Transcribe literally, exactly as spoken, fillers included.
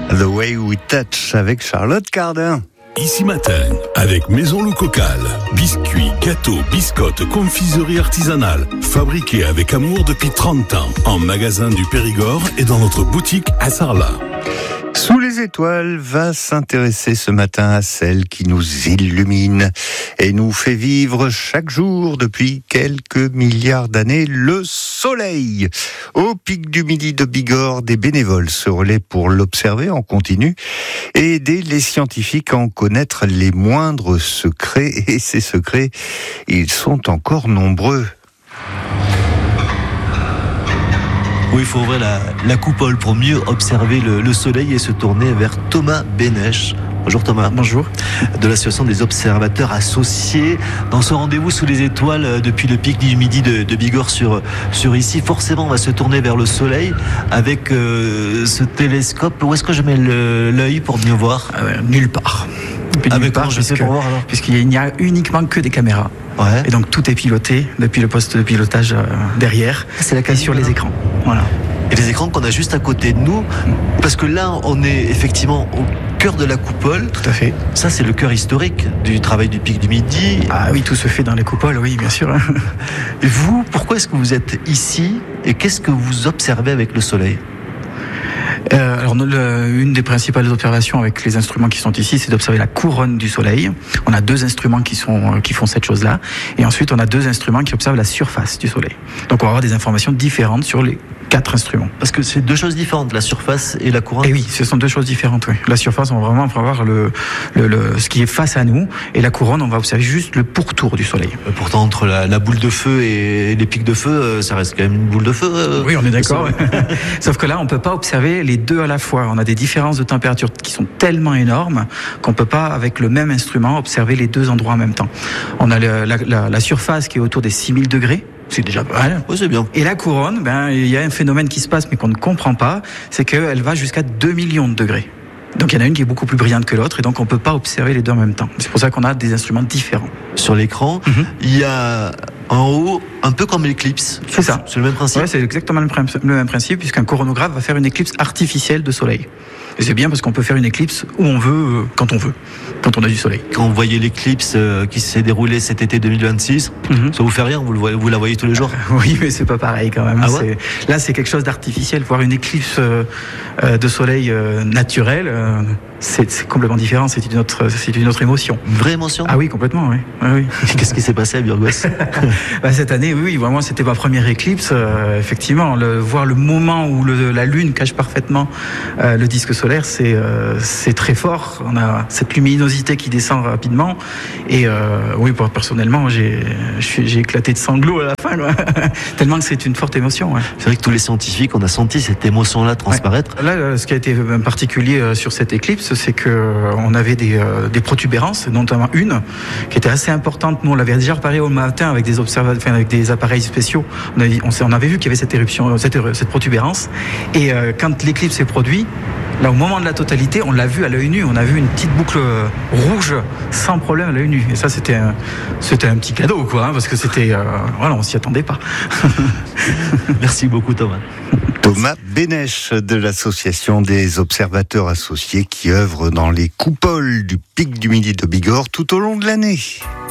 The Way We Touch avec Charlotte Cardin. Ici Matin, avec Maison Loucocal. Biscuits, gâteaux, biscottes, confiserie artisanale. Fabriqués avec amour depuis trente ans. En magasin du Périgord et dans notre boutique à Sarlat. Sous les étoiles va s'intéresser ce matin à celle qui nous illumine et nous fait vivre chaque jour depuis quelques milliards d'années, le soleil. Au pic du Midi de Bigorre, des bénévoles se relaient pour l'observer en continu et aider les scientifiques à en connaître les moindres secrets. Et ces secrets, ils sont encore nombreux. Oui, il faut ouvrir la, la coupole pour mieux observer le, le soleil et se tourner vers Thomas Bénèche. Bonjour Thomas. Bonjour. De l'association des observateurs associés. Dans ce rendez-vous sous les étoiles depuis le pic du Midi de, de Bigorre sur, sur ici, forcément on va se tourner vers le soleil avec euh, ce télescope. Où est-ce que je mets le, l'œil pour mieux voir? ah ouais, Nulle part. Avec part, je sais pour voir alors. Puisqu'il n'y a uniquement que des caméras. Ouais. Et donc tout est piloté depuis le poste de pilotage euh, derrière. C'est la et sur les écrans. Voilà. Et les écrans qu'on a juste à côté de nous, parce que là on est effectivement au cœur de la coupole. Tout à fait. Ça c'est le cœur historique du travail du pic du Midi. Ah oui, tout se fait dans les coupoles, oui, bien sûr. Et vous, pourquoi est-ce que vous êtes ici et qu'est-ce que vous observez avec le soleil? Euh, alors, le, une des principales observations avec les instruments qui sont ici, c'est d'observer la couronne du soleil. On a deux instruments qui sont qui font cette chose-là, et ensuite on a deux instruments qui observent la surface du soleil. Donc, on va avoir des informations différentes sur les quatre instruments. Parce que c'est deux choses différentes, la surface et la couronne. Et oui, ce sont deux choses différentes. Oui. La surface, on va vraiment voir le, le, le ce qui est face à nous, et la couronne, on va observer juste le pourtour du soleil. Pourtant, entre la, la boule de feu et les pics de feu, ça reste quand même une boule de feu. Euh, oui, on est d'accord. Sauf que là, on peut pas observer les deux à la fois. On a des différences de température qui sont tellement énormes qu'on peut pas, avec le même instrument, observer les deux endroits en même temps. On a le, la, la, la surface qui est autour des six mille degrés. C'est déjà pas mal. Oui, c'est bien. Et la couronne, ben, il y a un phénomène qui se passe, mais qu'on ne comprend pas, c'est qu'elle va jusqu'à deux millions de degrés. Donc il y en a une qui est beaucoup plus brillante que l'autre, et donc on peut pas observer les deux en même temps. C'est pour ça qu'on a des instruments différents. Sur l'écran, mm-hmm. il y a en haut, un peu comme l'éclipse. C'est ça. C'est le même principe. Ouais, c'est exactement le même principe, puisqu'un coronographe va faire une éclipse artificielle de soleil. Et c'est bien parce qu'on peut faire une éclipse où on veut, quand on veut, quand on a du soleil. Quand vous voyez l'éclipse euh, qui s'est déroulée cet été deux mille vingt-six, mm-hmm. ça vous fait rien, vous, le voyez, vous la voyez tous les jours? euh, Oui, mais c'est pas pareil quand même. Ah ouais? c'est, là, c'est quelque chose d'artificiel. Voir une éclipse euh, euh, de soleil euh, naturelle, euh, c'est, c'est complètement différent. C'est une autre, c'est une autre émotion. Une vraie émotion? Ah oui, complètement, oui. Ah, oui. Qu'est-ce qui s'est passé à Burgos? bah, Cette année, oui, oui, vraiment, c'était ma première éclipse. Euh, effectivement, le, voir le moment où le, la Lune cache parfaitement euh, le disque solaire, c'est euh, c'est très fort. On a cette luminosité qui descend rapidement. Et euh, oui, pour, personnellement, j'ai, j'ai éclaté de sanglots à la fin, quoi. Tellement que c'est une forte émotion. Ouais. C'est vrai que tous les scientifiques, on a senti cette émotion-là transparaître. Ouais. Là, ce qui a été particulier sur cette éclipse, c'est qu'on avait des, des protubérances, notamment une qui était assez importante. Nous, on l'avait déjà repéré au matin avec des observa- enfin, avec des appareils spéciaux. On avait, on, on avait vu qu'il y avait cette éruption, cette, cette protubérance. Et euh, quand l'éclipse s'est produite, là, au moment de la totalité, on l'a vu à l'œil nu. On a vu une petite boucle rouge sans problème à l'œil nu. Et ça, c'était un, c'était un petit cadeau, quoi, hein, parce que c'était, euh, voilà, on s'y attendait pas. Merci beaucoup, Thomas. Thomas Bénèche de l'association des observateurs associés qui œuvrent dans les coupoles du pic du Midi de Bigorre tout au long de l'année.